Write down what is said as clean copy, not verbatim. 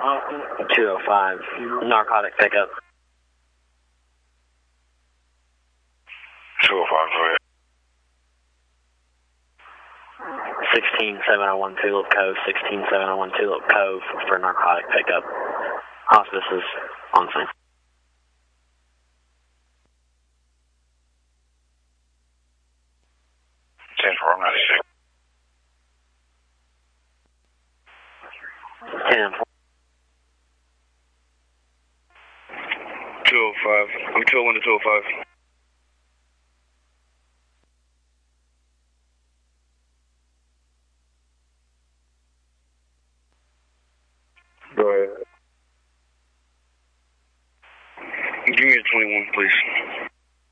205, narcotic pickup. 205, go ahead. 16701 Tulip Cove, 16701 Tulip Cove for narcotic pickup. Hospice is on scene. 10-4, 96. 10-4. 205. I'm 201 to 205. Go ahead.